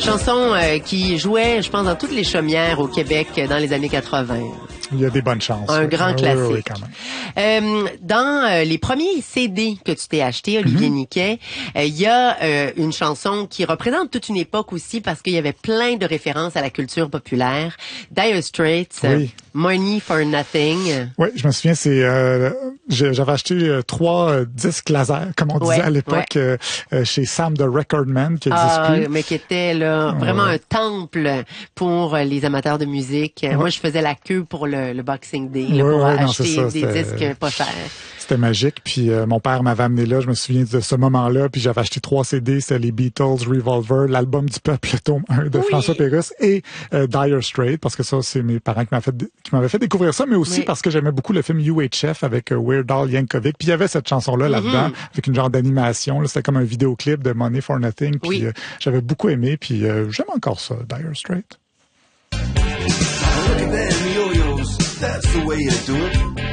Chanson qui jouait, je pense, dans toutes les chaumières au Québec dans les années 80. Il y a des bonnes chances. Un grand classique. Oui, quand même. Dans les premiers CD que tu t'es acheté, Olivier Niquet, il y a une chanson qui représente toute une époque aussi parce qu'il y avait plein de références à la culture populaire. Dire Straits, Money for Nothing. Oui, je me souviens, j'avais acheté 3 disques laser, comme on disait à l'époque, chez Sam the Record Man, qui existe plus. Mais qui était là vraiment un temple pour les amateurs de musique. Moi, je faisais la queue pour le Boxing Day pour acheter des disques pas chers. C'était magique. Puis mon père m'avait amené là, je me souviens de ce moment-là. Puis j'avais acheté 3 CD, c'était les Beatles, Revolver, l'album du peuple, le tome 1 de François Pérusse et Dire Straits, parce que ça, c'est mes parents qui m'avaient fait découvrir ça, mais aussi parce que j'aimais beaucoup le film UHF avec Weird Al Yankovic. Puis il y avait cette chanson-là là-dedans, avec une genre d'animation. Là, c'était comme un vidéoclip de Money for Nothing. Puis j'avais beaucoup aimé, puis j'aime encore ça, Dire Straits. Look at them yo-yos, that's the way you do it.